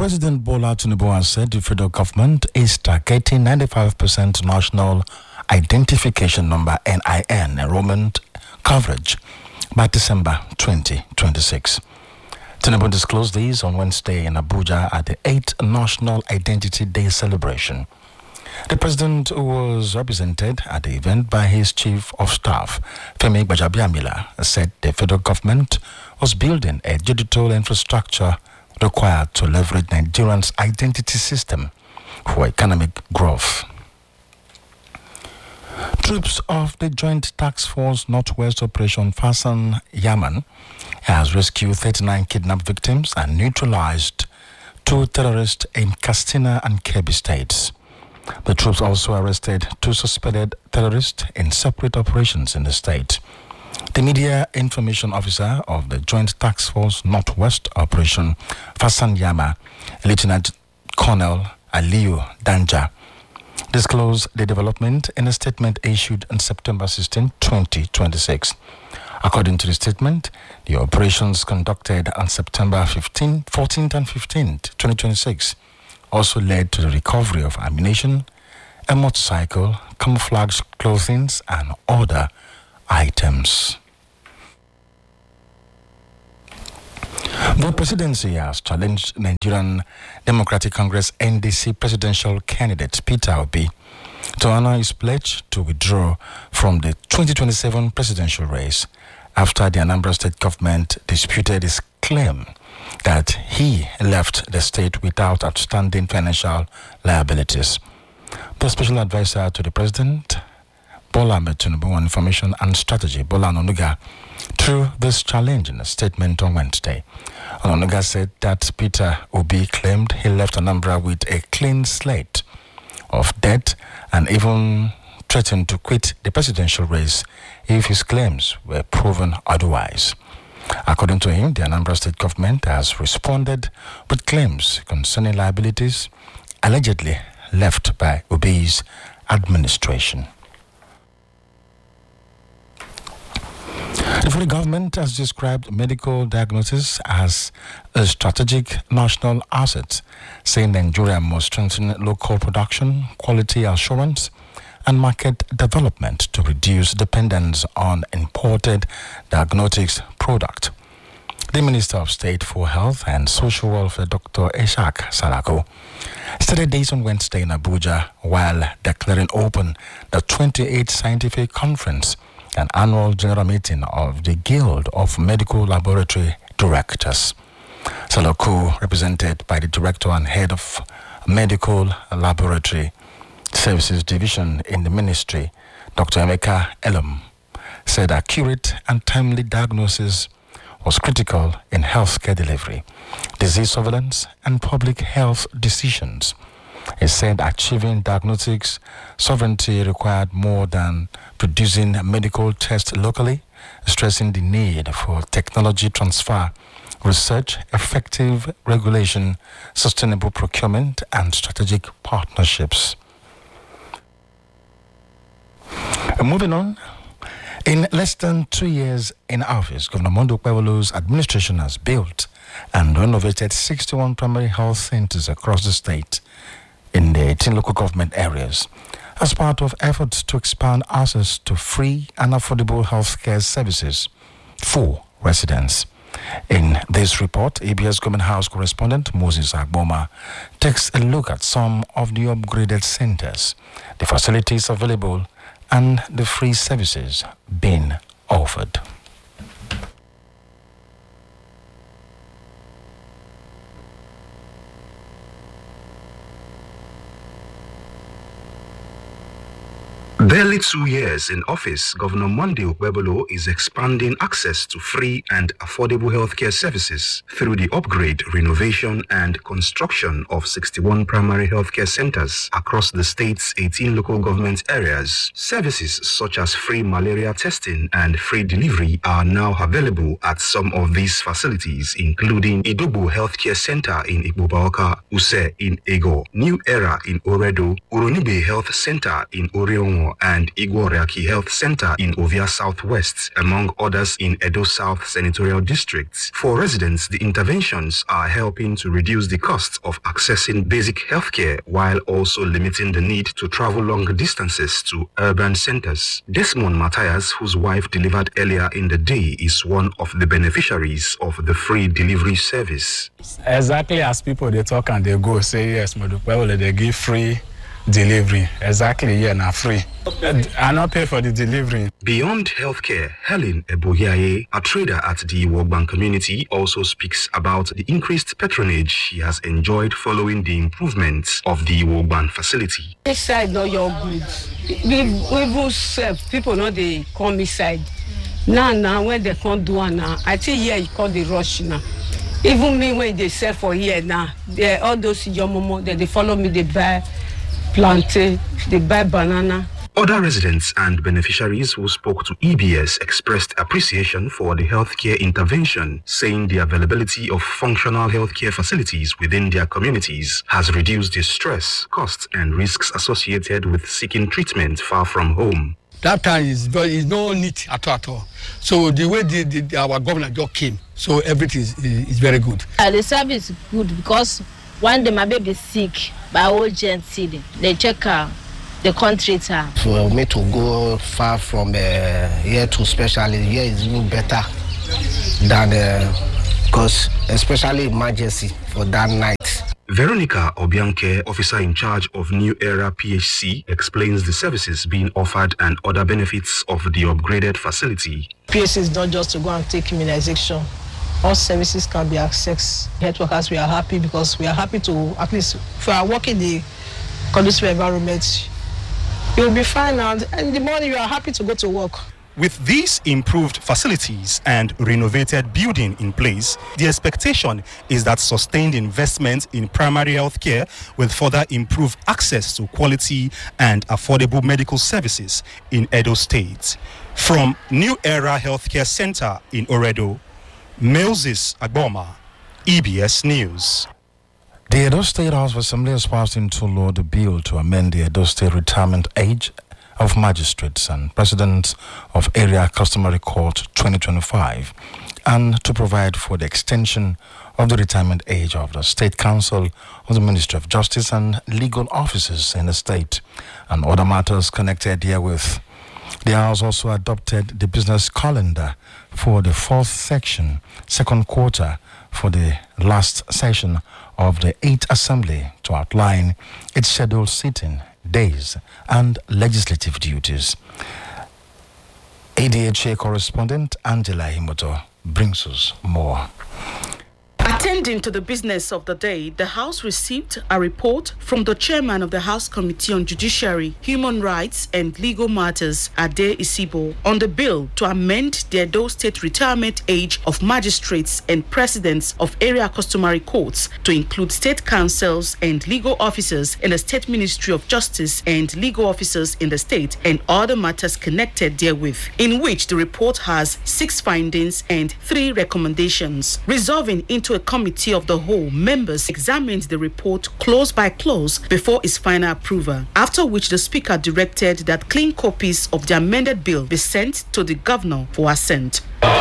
President Bola Tinubu has said the federal government is targeting 95% national identification number NIN enrollment coverage by December 2026. Tinubu disclosed these on Wednesday in Abuja at the 8th National Identity Day celebration. The president was represented at the event by his chief of staff, Femi Gbajabiamila, said the federal government was building a digital infrastructure required to leverage Nigerians' identity system for economic growth. Troops of the Joint Task Force Northwest Operation Fasan Yaman has rescued 39 kidnapped victims and neutralized 2 terrorists in Katsina and Kebbi states. The troops also arrested 2 suspected terrorists in separate operations in the state. The media information officer of the Joint Task Force Northwest Operation Fasan Yama, Lieutenant Colonel Aliyu Danja, disclosed the development in a statement issued on September 16, 2026. According to the statement, the operations conducted on September 14th and 15th, 2026 also led to the recovery of ammunition, a motorcycle, camouflage clothing, and other items. The presidency has challenged Nigerian Democratic Congress NDC presidential candidate Peter Obi to honor his pledge to withdraw from the 2027 presidential race after the Anambra State government disputed his claim that he left the state without outstanding financial liabilities. The special advisor to the president, Bola Ahmed Tinubu on Information and Strategy, Bola Ononuga, threw this challenge in a statement on Wednesday. Ononuga said that Peter Obi claimed he left Anambra with a clean slate of debt and even threatened to quit the presidential race if his claims were proven otherwise. According to him, the Anambra State government has responded with claims concerning liabilities allegedly left by Obi's administration. The federal government has described medical diagnosis as a strategic national asset, saying Nigeria must strengthen local production, quality assurance, and market development to reduce dependence on imported diagnostics product. The Minister of State for Health and Social Welfare, Dr. Ishaq Salako, started this on Wednesday in Abuja while declaring open the 28th Scientific Conference and annual general meeting of the Guild of Medical Laboratory Directors. Salako, represented by the Director and Head of Medical Laboratory Services Division in the Ministry, Dr. Emeka Elum, said accurate and timely diagnosis was critical in healthcare delivery, disease surveillance, and public health decisions. He said achieving diagnostics sovereignty required more than producing medical tests locally, stressing the need for technology transfer, research, effective regulation, sustainable procurement, and strategic partnerships. Moving on, in less than 2 years in office, Governor Monday Okpebholo's administration has built and renovated 61 primary health centers across the state in the 18 local government areas as part of efforts to expand access to free and affordable healthcare services for residents. In this report, ABS Government House correspondent Moses Agboma takes a look at some of the upgraded centers, the facilities available, and the free services being offered. Barely 2 years in office, Governor Monday Okpebholo is expanding access to free and affordable healthcare services through the upgrade, renovation, and construction of 61 primary healthcare centers across the state's 18 local government areas. Services such as free malaria testing and free delivery are now available at some of these facilities, including Idobo Healthcare Center in Igbobaoka, Use in Ego, New Era in Oredo, Uronibe Health Center in Orionwa, Regional and Igworeaki Health Center in Ovia Southwest, among others in Edo South Senatorial Districts. For residents, the interventions are helping to reduce the cost of accessing basic healthcare while also limiting the need to travel long distances to urban centers. Desmond Matthias, whose wife delivered earlier in the day, is one of the beneficiaries of the free delivery service. Exactly as people they talk and they go say yes, Modupe, they give free delivery. Exactly, yeah, now free. I not pay for the delivery. Beyond healthcare, Helen Ebohiaye, a trader at the Wogban community, also speaks about the increased patronage she has enjoyed following the improvements of the Wogban facility. This side not your goods. We serve people know they come inside. Now when they can't do it now, I think here you call the rush now. Even me when they sell for here now, all those young momo they follow me, they buy plantain, they buy banana. Other residents and beneficiaries who spoke to EBS expressed appreciation for the healthcare intervention, saying the availability of functional healthcare facilities within their communities has reduced the stress, costs, and risks associated with seeking treatment far from home. That time is no need at all. So the way our governor just came, so everything is very good. The service is good because when my baby sick, by urgency, they check the country time. For me to go far from here to specialist, here is even better than because especially emergency for that night. Veronica Obianke, officer in charge of New Era PHC, explains the services being offered and other benefits of the upgraded facility. PHC is not just to go and take immunization. All services can be accessed. Health workers, we are happy because we are happy to, at least if we are working in the conducive environment, you will be fine, and in the morning you are happy to go to work. With these improved facilities and renovated building in place, the expectation is that sustained investment in primary health care will further improve access to quality and affordable medical services in Edo State. From New Era Healthcare Center in Oredo, Moses Agboma, EBS News. The Edo State House of Assembly has passed into law the bill to amend the Edo State retirement age of magistrates and presidents of Area Customary Court 2025, and to provide for the extension of the retirement age of the State Council of the Ministry of Justice and legal officers in the state, and other matters connected herewith. The House also adopted the business calendar for the fourth section, second quarter, for the last session of the 8th Assembly to outline its scheduled sitting days and legislative duties. ADHA correspondent Angela Himoto brings us more. Attending to the business of the day, the House received a report from the chairman of the House Committee on Judiciary, Human Rights and Legal Matters, Ade Isibo, on the bill to amend the Edo State retirement age of magistrates and presidents of area customary courts to include state councils and legal officers in the State Ministry of Justice and legal officers in the state, and other matters connected therewith, in which the report has 6 findings and 3 recommendations. Resolving into a committee of the whole, members examined the report clause by clause before its final approval, after which the Speaker directed that clean copies of the amended bill be sent to the Governor for assent.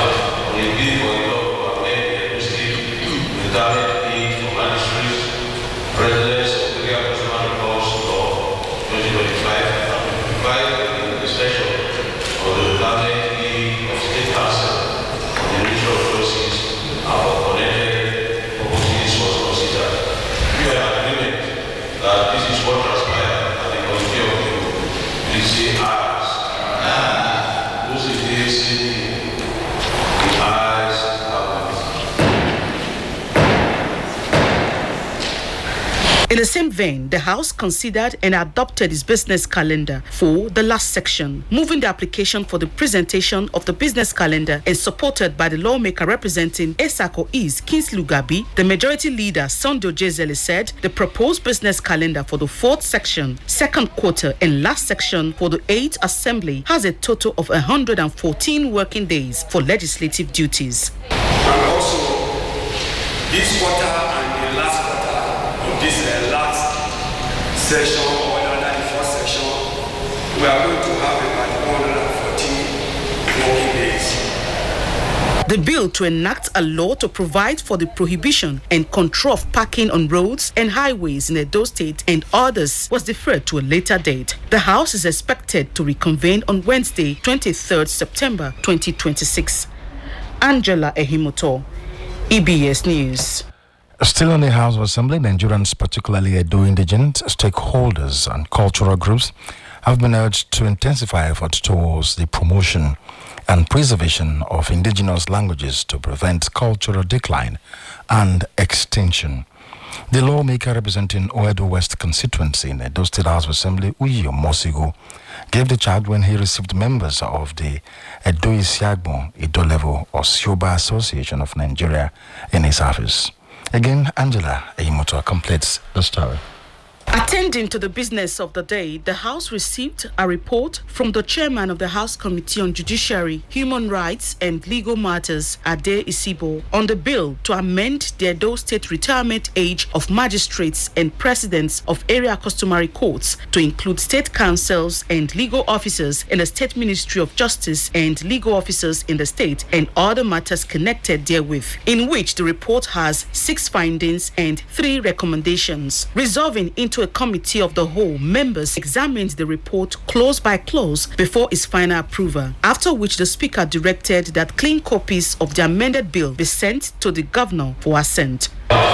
In the same vein, the House considered and adopted its business calendar for the last section, moving the application for the presentation of the business calendar and supported by the lawmaker representing Esako East, Kingsley Gabi. The majority leader, Sunday Ojezele, said the proposed business calendar for the 4th section, 2nd quarter, and last section for the 8th Assembly has a total of 114 working days for legislative duties. And also, this quarter and the last quarter of this last session, or rather the 4th section, we are going to have about 114 working days. The bill to enact a law to provide for the prohibition and control of parking on roads and highways in Edo State and others was deferred to a later date. The House is expected to reconvene on Wednesday, 23rd September 2026. Angela Ehimoto, EBS News. Still in the House of Assembly, Nigerians, particularly Edo indigent stakeholders and cultural groups, have been urged to intensify efforts towards the promotion and preservation of indigenous languages to prevent cultural decline and extinction. The lawmaker representing Oedo West constituency in the Edo State House of Assembly, Uyo Mosigo, gave the charge when he received members of the Edo Isiagbo Edo Level or Sioba Association of Nigeria in his office. Again, Angela Eyimoto completes the story. Attending to the business of the day, the House received a report from the chairman of the House Committee on Judiciary, Human Rights and Legal Matters, Ade Isibo, on the bill to amend the Edo State retirement age of magistrates and presidents of area customary courts to include state councils and legal officers in the State Ministry of Justice and legal officers in the state and other matters connected therewith, in which the report has 6 findings and 3 recommendations. Resolving into a committee of the whole, members examined the report clause by clause before its final approval, after which the Speaker directed that clean copies of the amended bill be sent to the Governor for assent.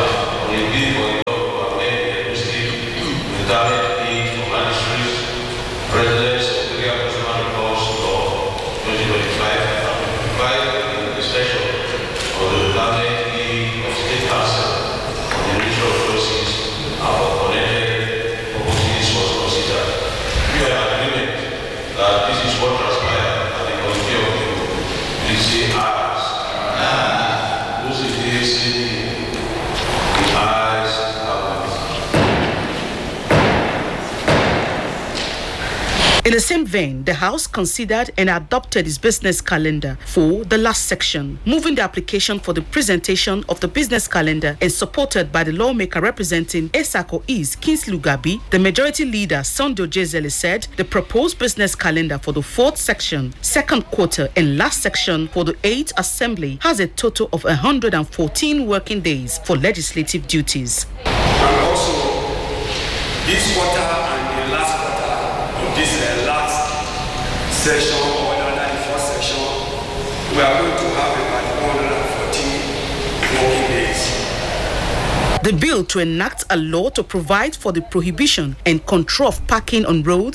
In the same vein, the House considered and adopted its business calendar for the last section, moving the application for the presentation of the business calendar and supported by the lawmaker representing Esako East, Kingsley Gabi. The majority leader, Sunday Ojezele, said the proposed business calendar for the 4th section, 2nd quarter and last section for the 8th Assembly has a total of 114 working days for legislative duties. And also, this quarter and the last quarter of this last session, or under the 4th section, we are going to have about 114 working days. The bill to enact a law to provide for the prohibition and control of parking on roads